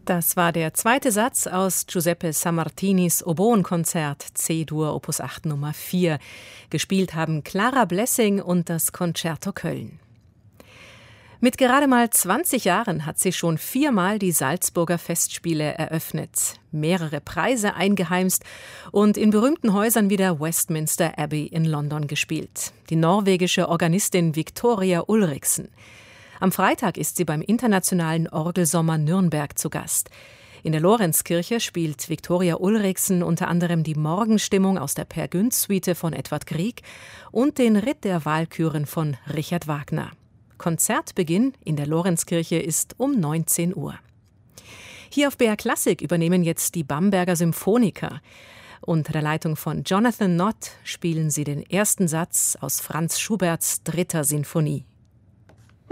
Das war der zweite Satz aus Giuseppe Sammartinis Oboenkonzert C-Dur Opus 8 Nummer 4. Gespielt haben Clara Blessing und das Concerto Köln. Mit gerade mal 20 Jahren hat sie schon 4-mal die Salzburger Festspiele eröffnet, mehrere Preise eingeheimst und in berühmten Häusern wie der Westminster Abbey in London gespielt. Die norwegische Organistin Victoria Ulriksen. Am Freitag ist sie beim Internationalen Orgelsommer Nürnberg zu Gast. In der Lorenzkirche spielt Victoria Ulriksen unter anderem die Morgenstimmung aus der Per Gynt-Suite von Edvard Grieg und den Ritt der Walküren von Richard Wagner. Konzertbeginn in der Lorenzkirche ist um 19 Uhr. Hier auf BR Klassik übernehmen jetzt die Bamberger Symphoniker. Unter der Leitung von Jonathan Nott spielen sie den ersten Satz aus Franz Schuberts 3. Sinfonie.